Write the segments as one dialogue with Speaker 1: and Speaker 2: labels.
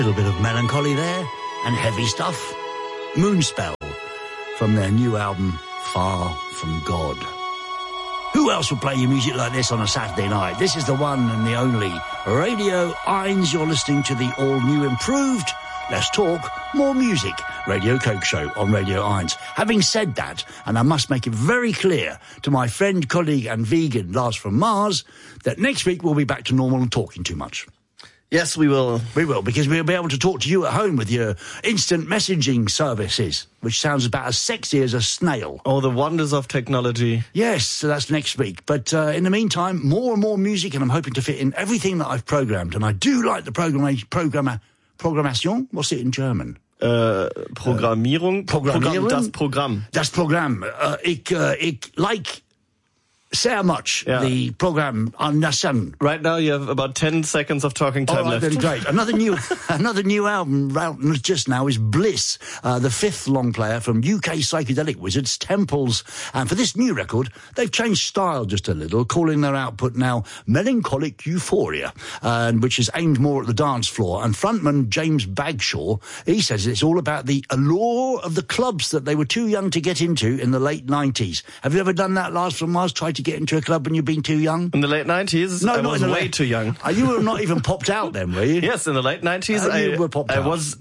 Speaker 1: A little bit of melancholy there and heavy stuff. Moonspell from their new album, Far From God. Who else will play you music like this on a Saturday night? This is the one and the only Radio Eins. You're listening to the all-new improved Let's Talk More Music Radio Coke Show on Radio Eins. Having said that, and I must make it very clear to my friend, colleague and vegan Lars from Mars, that next week we'll be back to normal and talking too much.
Speaker 2: Yes, we will.
Speaker 1: We will, because we'll be able to talk to you at home with your instant messaging services, which sounds about as sexy as a snail.
Speaker 2: Oh, the wonders of technology.
Speaker 1: Yes, so that's next week. But in the meantime, more and more music, and I'm hoping to fit in everything that I've programmed. And I do like the programmation. What's it in German?
Speaker 2: Programmierung. Das Programm.
Speaker 1: Das Programm. Ich like sehr much the program on the sun.
Speaker 2: Right now you have about 10 seconds of talking time left.
Speaker 1: Then great. Another new album out just now is Bliss, the fifth long player from UK psychedelic wizards Temples. And for this new record, they've changed style just a little, calling their output now Melancholic Euphoria, which is aimed more at the dance floor. And frontman James Bagshaw, he says it's all about the allure of the clubs that they were too young to get into in the late 90s. Have you ever done that, Lars from Mars? Tried to get into a club when you've been too young?
Speaker 2: In the late 90s?
Speaker 1: No,
Speaker 2: I was way too young.
Speaker 1: You were not even popped out then, were you?
Speaker 2: Yes, in the late 90s. I was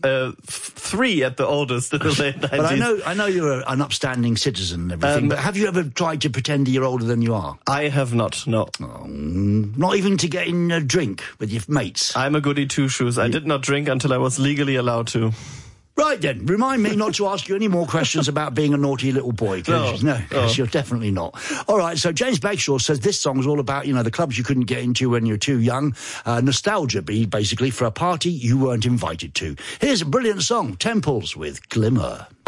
Speaker 2: 3 at the oldest in the late 90s.
Speaker 1: But I know you're an upstanding citizen and everything, but have you ever tried to pretend you're older than you are?
Speaker 2: I have not, no.
Speaker 1: Oh, not even to get in a drink with your mates?
Speaker 2: I'm a goody two-shoes. I did not drink until I was legally allowed to.
Speaker 1: Right then, remind me not to ask you any more questions about being a naughty little boy. Because you're definitely not. All right, so James Bagshaw says this song is all about, the clubs you couldn't get into when you were too young. Nostalgia, basically, for a party you weren't invited to. Here's a brilliant song, Temples with Glimmer.